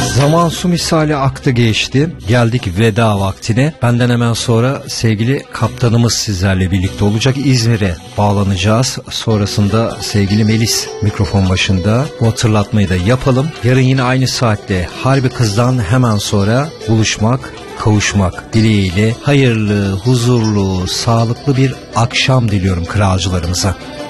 Zaman su misali aktı geçti. Geldik veda vaktine. Benden hemen sonra sevgili kaptanımız sizlerle birlikte olacak. İzmir'e bağlanacağız. Sonrasında sevgili Melis mikrofon başında. Bu hatırlatmayı da yapalım. Yarın yine aynı saatte Harbi Kız'dan hemen sonra buluşmak, kavuşmak dileğiyle hayırlı, huzurlu, sağlıklı bir akşam diliyorum kralcılarımıza.